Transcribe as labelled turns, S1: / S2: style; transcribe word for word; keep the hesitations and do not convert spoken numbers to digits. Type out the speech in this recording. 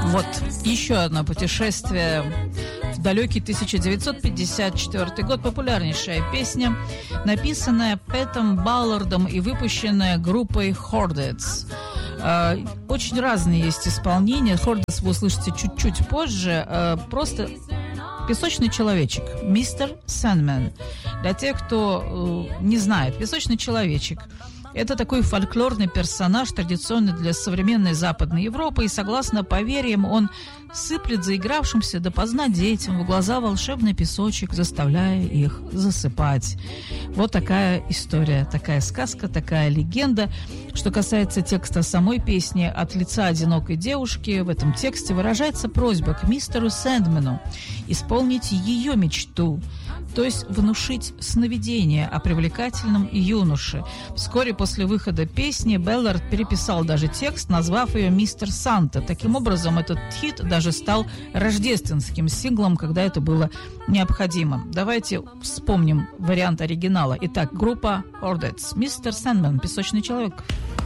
S1: Вот еще одно путешествие в далекий тысяча девятьсот пятьдесят четвёртый год. Популярнейшая песня, написанная Пэтом Баллардом и выпущенная группой Chordets. Очень разные есть исполнения. Chordets вы услышите чуть-чуть позже. Просто «Песочный человечек», мистер Сэндмэн. Для тех, кто э, не знает, «Песочный человечек» — это такой фольклорный персонаж, традиционный для современной Западной Европы, и, согласно поверьям, он сыплет заигравшимся допоздна детям в глаза волшебный песочек, заставляя их засыпать. Вот такая история, такая сказка, такая легенда. Что касается текста самой песни, от лица одинокой девушки в этом тексте выражается просьба к мистеру Сэндмену исполнить ее мечту, то есть внушить сновидение о привлекательном юноше. Вскоре после выхода песни Беллард переписал даже текст, назвав ее «Мистер Санта». Таким образом, этот хит даже стал рождественским синглом, когда это было необходимо. Давайте вспомним вариант оригинала. Итак, группа Chordets, «Мистер Сэндмэн», «Песочный человек».